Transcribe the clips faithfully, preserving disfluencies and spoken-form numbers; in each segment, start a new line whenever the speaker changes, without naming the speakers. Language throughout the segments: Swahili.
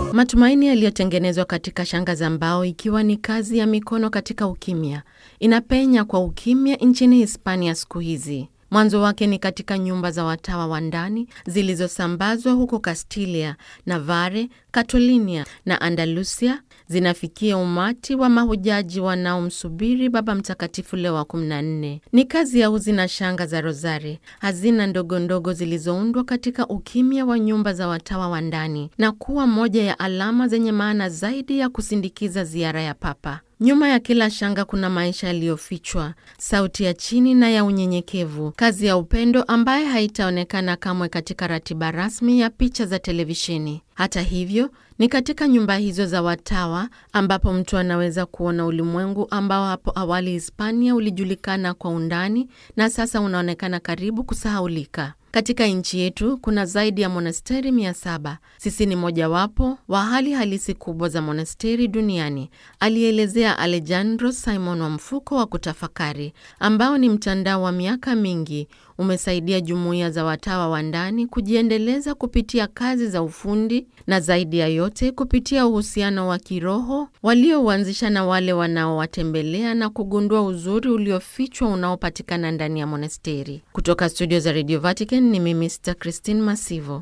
Matumaini yaliyotengenezwa katika shanga za mbao, ikiwa ni kazi ya mikono katika ukimya, inapenya kwa ukimya nchini Hispania siku hizi. Mwanzo wake ni katika nyumba za watawa wa ndani zilizosambazwa huko Castilia, Navarre, Catalonia na Andalusia, zinafikia umati wa mahujaji wanaomsubiri Baba Mtakatifu Leo wa kumi na nne. Ni kazi ya uzi na shanga za rozari, hazina ndogo ndogo zilizoundwa katika ukimya wa nyumba za watawa wa ndani, na kuwa moja ya alama zenye maana zaidi ya kusindikiza ziara ya Papa. Nyuma ya kila shanga kuna maisha yaliyofichwa, sauti ya chini na ya unyenyekevu, kazi ya upendo ambaye haitaonekana kamwe katika ratiba rasmi ya picha za televisheni. Hata hivyo, ni katika nyumba hizo za watawa ambapo mtu anaweza kuona ulimwengu ambao hapo awali Hispania ulijulikana kwa undani na sasa unaonekana karibu kusahaulika. Katika nchi yetu kuna zaidi ya monasteri mia saba. Sisi ni mojawapo wa hali halisi kubwa za monasteri duniani, alielezea Alejandro Simon wa Mfuko wa Kutafakari, ambao ni mtandao wa miaka mingi umesaidia jumuiya za watawa wa ndani kujiendeleza kupitia kazi za ufundi na zaidi ya yote kupitia uhusiano wa kiroho waliouanzisha na wale wanaowatembelea na kugundua uzuri uliofichwa unaopatikana ndani ya monasteri. Kutoka studio za Radio Vatican ni mimi Mister Christine Masivo.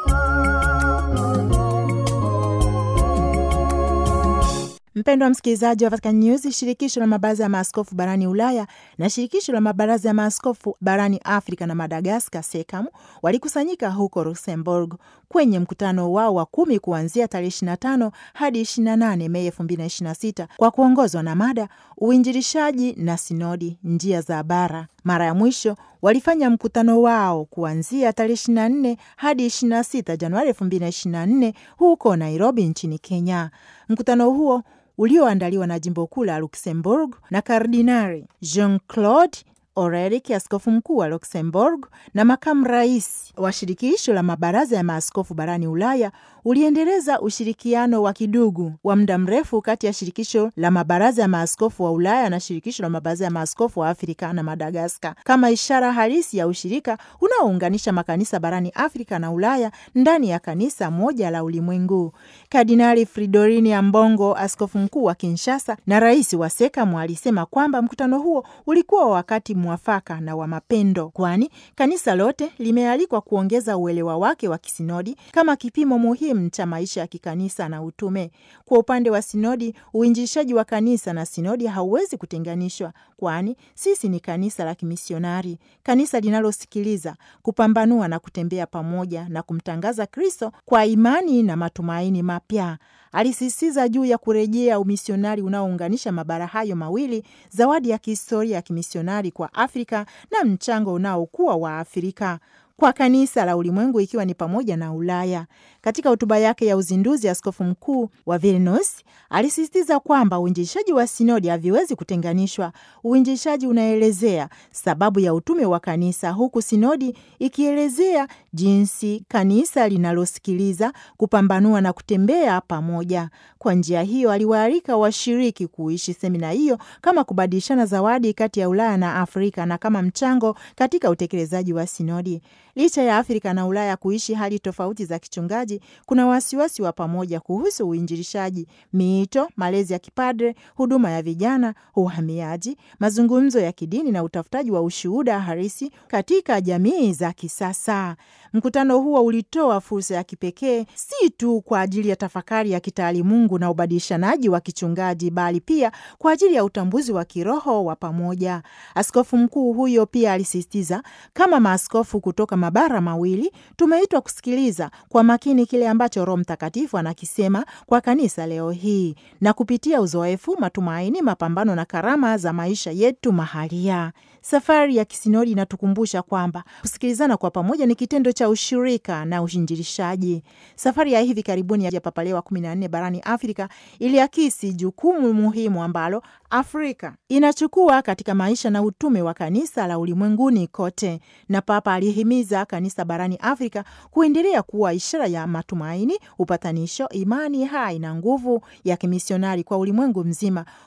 Mpendwa msikilizaji wa Vatican News, shirikisho la mabaraza ya maaskofu barani Ulaya na shirikisho la mabaraza ya maaskofu barani Afrika na Madagaskar SECAM walikusanyika huko Luxembourg kwenye mkutano wao wa kumi kuanzia tarehe ishirini na tano hadi ishirini na nane Mei elfu mbili na ishirini na sita kwa kuongozwa na mada uinjilishaji na sinodi, njia za bara. Mara ya mwisho walifanya mkutano wao kuanzia tarehe ishirini na nne hadi ishirini na sita Januari elfu mbili na ishirini na nne huko Nairobi nchini Kenya. Mkutano huo ulioandaliwa na jimbo kuu la Luxembourg na Kardinali Jean-Claude Orelik, askofu mkuu wa Luxembourg na makamu rais wa shirikisho la mabaraza ya maaskofu barani Ulaya, uliendeleza ushirikiano wa kidugu wa muda mrefu kati ya shirikisho la mabaraza ya maaskofu wa Ulaya na shirikisho la mabaraza ya maaskofu wa Afrika na Madagaskar, kama ishara halisi ya ushirika unaounganisha makanisa barani Afrika na Ulaya ndani ya kanisa moja la ulimwengu. Kardinali Fridolin Ambongo, askofu mkuu wa Kinshasa na rais wa SECAM, alisema kwamba mkutano huo ulikuwa wakati mwafaka na wa mapendo, kwani kanisa lote limealikwa kuongeza uelewa wake wa kisinodi kama kipimo muhimu cha maisha ya kikanisa na utume. Kwa upande wa sinodi, uinjilishaji wa kanisa na sinodi hauwezi kutenganishwa, kwani sisi ni kanisa la kimisionari, kanisa linalosikiliza, kupambanua na kutembea pamoja na kumtangaza Kristo kwa imani na matumaini mapya. Alisisitiza juu ya kurejea umisionari unaounganisha mabara hayo mawili, zawadi ya kihistoria ya kimisionari kwa Afrika na mchango unaokuwa wa Afrika kwa kanisa la ulimwengu, ikiwa ni pamoja na Ulaya. Katika hotuba yake ya uzinduzi, askofu mkuu wa Vilnius alisisitiza kwamba uinjilishaji wa sinodi haviwezi kutenganishwa. Uinjilishaji unaelezea sababu ya utume wa kanisa, huku sinodi ikielezea jinsi kanisa linalosikiliza, kupambanua na kutembea pamoja. Kwa njia hiyo, aliwaalika washiriki kuishi semina hiyo kama kubadilishana zawadi kati ya Ulaya na Afrika na kama mchango katika utekelezaji wa sinodi. Licha ya Afrika na Ulaya kuishi hali tofauti za kichungaji, kuna wasiwasi wa pamoja kuhusu uinjilishaji, miito, malezi ya kipadre, huduma ya vijana, uhamiaji, mazungumzo ya kidini na utafutaji wa ushuhuda halisi katika jamii za kisasa. Mkutano huo ulitoa fursa ya kipekee si tu kwa ajili ya tafakari ya kitaalimungu na ubadilishanaji wa kichungaji, bali pia kwa ajili ya utambuzi wa kiroho wa pamoja. Askofu mkuu huyo pia alisisitiza, kama maaskofu kutoka mabara mawili, tumeitwa kusikiliza kwa makini kile ambacho Roho Mtakatifu anakisema kwa kanisa leo hii, na kupitia uzoefu, matumaini, mapambano na karama za maisha yetu mahalia. Safari ya kisinodi inatukumbusha kwamba kusikilizana kwa pamoja ni kitendo cha ushirika na uinjilishaji. Safari ya hivi karibuni ya Papa Leo wa kumi na nne barani Afrika iliakisi jukumu muhimu ambalo Afrika inachukua katika maisha na utume wa kanisa la ulimwenguni kote, na Papa alihimiza kanisa barani Afrika kuendelea kuwa ishara ya matumaini, upatanisho, imani hai na nguvu ya kimisionari kwa ulimwengu mzima,